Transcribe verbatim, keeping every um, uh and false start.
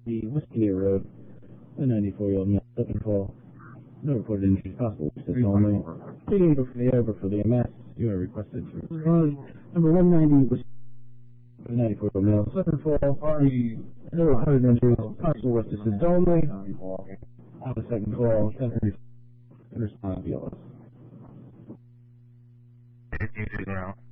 the Whiskey Road, a ninety-four-year-old male slip and fall. No reported injuries possible. Assist only. Taking over for the over for the M S. You are requested to respond. Number one ninety was a ninety-four-year-old male slip and fall. Party. No reported injuries possible. With assist only. On the second call, seven respond to B L S. Now.